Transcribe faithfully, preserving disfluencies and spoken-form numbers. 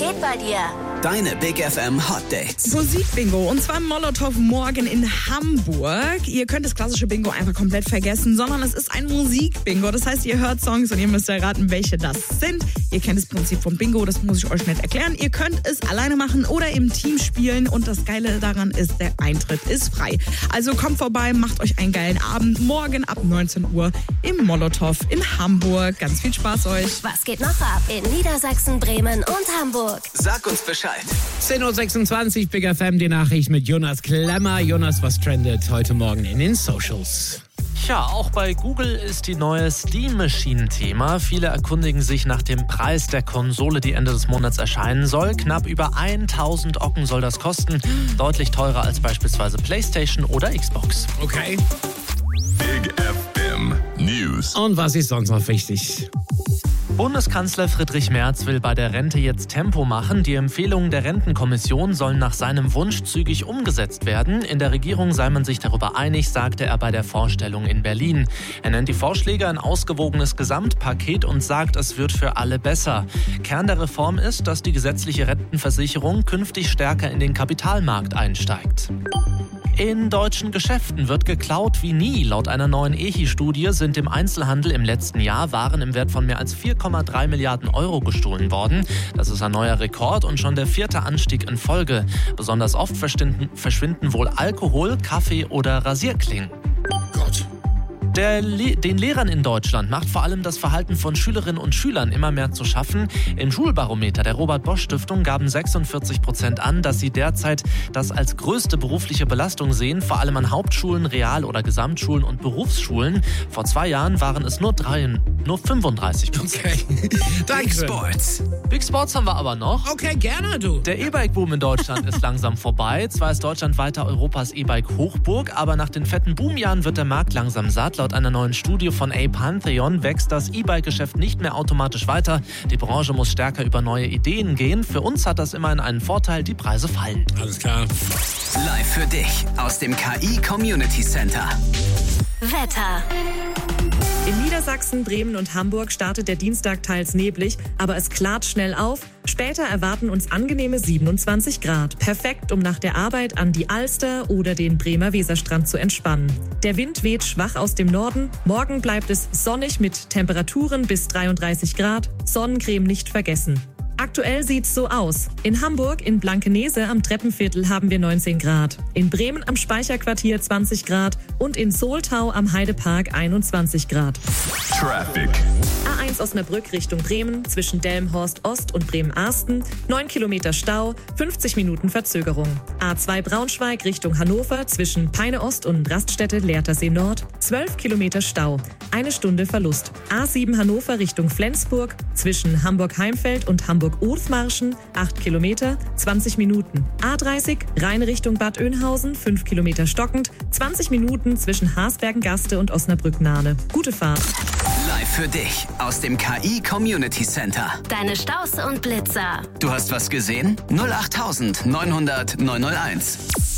geht bei dir? Deine Big F M Hot Dates. Musikbingo und zwar im Molotow morgen in Hamburg. Ihr könnt das klassische Bingo einfach komplett vergessen, sondern es ist ein Musikbingo. Das heißt, ihr hört Songs und ihr müsst erraten, welche das sind. Ihr kennt das Prinzip vom Bingo, das muss ich euch nicht erklären. Ihr könnt es alleine machen oder im Team spielen und das Geile daran ist, der Eintritt ist frei. Also kommt vorbei, macht euch einen geilen Abend. Morgen ab neunzehn Uhr im Molotow in Hamburg. Ganz viel Spaß euch. Was geht noch ab in Niedersachsen, Bremen und Hamburg? Sag uns Bescheid. zehn Uhr sechsundzwanzig, Big F M, die Nachricht mit Jonas Klemmer. Jonas, was trendet heute Morgen in den Socials? Tja, auch bei Google ist die neue Steam Machine Thema. Viele erkundigen sich nach dem Preis der Konsole, die Ende des Monats erscheinen soll. Knapp über tausend Ocken soll das kosten. Deutlich teurer als beispielsweise PlayStation oder Xbox. Okay. Big F M News. Und was ist sonst noch wichtig? Bundeskanzler Friedrich Merz will bei der Rente jetzt Tempo machen. Die Empfehlungen der Rentenkommission sollen nach seinem Wunsch zügig umgesetzt werden. In der Regierung sei man sich darüber einig, sagte er bei der Vorstellung in Berlin. Er nennt die Vorschläge ein ausgewogenes Gesamtpaket und sagt, es wird für alle besser. Kern der Reform ist, dass die gesetzliche Rentenversicherung künftig stärker in den Kapitalmarkt einsteigt. In deutschen Geschäften wird geklaut wie nie. Laut einer neuen E H I-Studie sind im Einzelhandel im letzten Jahr Waren im Wert von mehr als vier Komma drei Milliarden Euro gestohlen worden. Das ist ein neuer Rekord und schon der vierte Anstieg in Folge. Besonders oft verschwinden wohl Alkohol, Kaffee oder Rasierklingen. Gott. Der Le- den Lehrern in Deutschland macht vor allem das Verhalten von Schülerinnen und Schülern immer mehr zu schaffen. Im Schulbarometer der Robert-Bosch-Stiftung gaben sechsundvierzig Prozent an, dass sie derzeit das als größte berufliche Belastung sehen, vor allem an Hauptschulen, Real- oder Gesamtschulen und Berufsschulen. Vor zwei Jahren waren es nur, drei, nur fünfunddreißig Prozent. Okay. Big Danke. Sports. Big Sports haben wir aber noch. Okay, gerne, du. Der E-Bike-Boom in Deutschland ist langsam vorbei. Zwar ist Deutschland weiter Europas E-Bike-Hochburg, aber nach den fetten Boomjahren wird der Markt langsam satt. Laut einer neuen Studie von A-Pantheon wächst das E-Bike-Geschäft nicht mehr automatisch weiter. Die Branche muss stärker über neue Ideen gehen. Für uns hat das immerhin einen Vorteil, die Preise fallen. Alles klar. Live für dich aus dem K I Community Center. Wetter. In Niedersachsen, Bremen und Hamburg startet der Dienstag teils neblig, aber es klart schnell auf. Später erwarten uns angenehme siebenundzwanzig Grad. Perfekt, um nach der Arbeit an die Alster oder den Bremer Weserstrand zu entspannen. Der Wind weht schwach aus dem Norden. Morgen bleibt es sonnig mit Temperaturen bis dreiunddreißig Grad. Sonnencreme nicht vergessen. Aktuell sieht's so aus. In Hamburg, in Blankenese am Treppenviertel haben wir neunzehn Grad. In Bremen am Speicherquartier zwanzig Grad und in Soltau am Heidepark einundzwanzig Grad. Traffic. A eins Osnabrück Richtung Bremen zwischen Delmenhorst Ost und Bremen-Arsten. neun Kilometer Stau, fünfzig Minuten Verzögerung. A zwei Braunschweig Richtung Hannover zwischen Peine Ost und Raststätte Lehrtersee Nord. zwölf Kilometer Stau, eine Stunde Verlust. A sieben Hannover Richtung Flensburg zwischen Hamburg-Heimfeld und Hamburg-Othmarschen. acht Kilometer, zwanzig Minuten. A dreißig Rhein Richtung Bad Oeynhausen. fünf Kilometer stockend, zwanzig Minuten zwischen Haßbergen-Gaste und Osnabrück-Nahne. Gute Fahrt. Live für dich aus dem K I Community Center. Deine Staus und Blitzer. Du hast was gesehen? null acht neunhundert neunhunderteins.